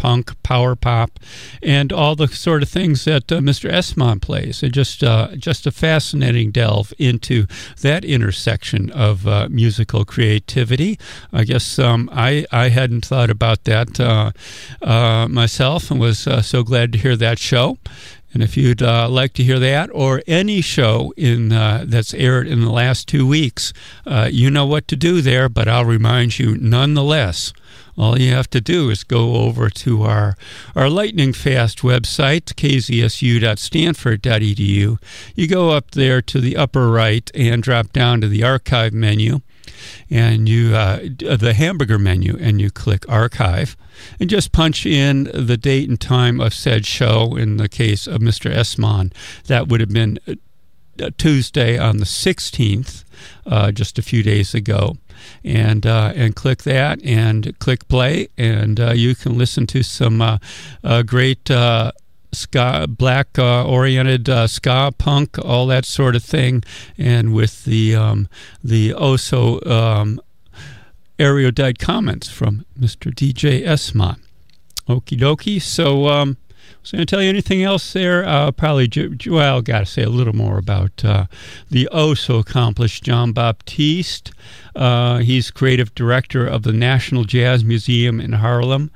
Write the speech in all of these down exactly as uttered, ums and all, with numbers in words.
punk, power pop, and all the sort of things that uh, Mister Esmond plays. It just uh, just a fascinating delve into that intersection of uh, musical creativity. I guess um, I I hadn't thought about that uh, uh, myself, and was uh, so glad to hear that show. And if you'd uh, like to hear that or any show in uh, that's aired in the last two weeks, uh, you know what to do there, but I'll remind you nonetheless. All you have to do is go over to our, our lightning fast website, k z s u dot stanford dot e d u. You go up there to the upper right and drop down to the archive menu, and you uh, the hamburger menu, and you click archive, and just punch in the date and time of said show. In the case of Mister Esmond, that would have been Tuesday on the sixteenth, uh, just a few days ago. And uh, and click that and click play, and uh, you can listen to some uh, uh, great uh, ska, black uh, oriented uh, ska, punk, all that sort of thing, and with the um, the oh so um, erudite comments from Mister D J Esmond. Okie dokie. So. Um, Was I going to tell you anything else there? Uh, probably, well, got to say a little more about uh, the oh-so-accomplished Jon Batiste. Uh, he's creative director of the National Jazz Museum in Harlem.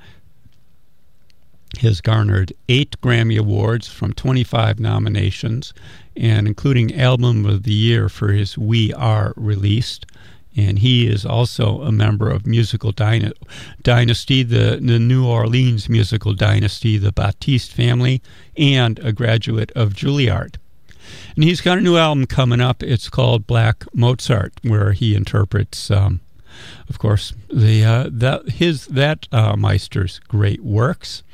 He has garnered eight Grammy Awards from twenty-five nominations, and including Album of the Year for his We Are released. And he is also a member of musical dyna- dynasty, the, the New Orleans musical dynasty, the Batiste family, and a graduate of Juilliard. And he's got a new album coming up. It's called Black Mozart, where he interprets, um, of course, the uh, that his that uh, Meister's great works.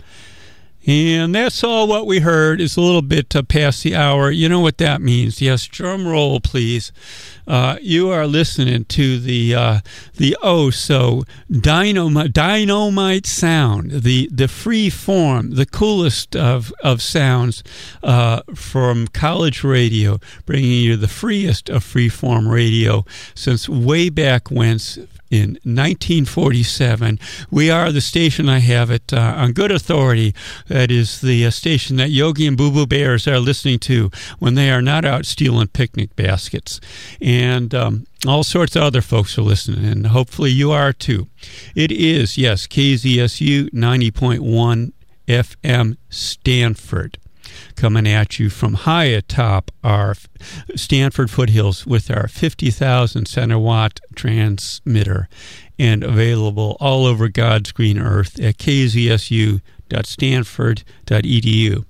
And that's all what we heard. It's a little bit uh, past the hour. You know what that means. Yes, drum roll, please. Uh, you are listening to the uh, the oh so dynamite, dynamite sound, the the free form, the coolest of of sounds uh, from college radio, bringing you the freest of free form radio since way back when. In nineteen forty-seven, we are the station, I have it uh, on good authority, that is the uh, station that Yogi and Boo Boo Bears are listening to when they are not out stealing picnic baskets. And um, all sorts of other folks are listening, and hopefully you are too. It is, yes, K Z S U ninety point one F M Stanford, coming at you from high atop our Stanford foothills with our fifty thousand center watt transmitter, and available all over God's green earth at k z s u dot stanford dot e d u.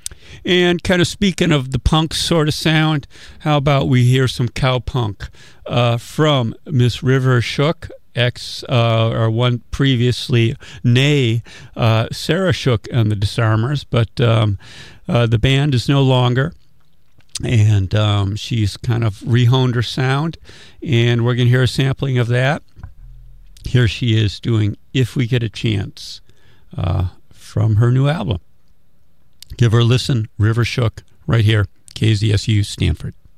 And kind of speaking of the punk sort of sound, how about we hear some cowpunk uh, from Miss River Shook, ex uh, or one previously, nay, uh, Sarah Shook and the Disarmers, but um, uh, the band is no longer, and um, she's kind of rehoned her sound, and we're going to hear a sampling of that. Here she is doing If We Get a Chance uh, from her new album. Give her a listen, River Shook, right here, K Z S U Stanford.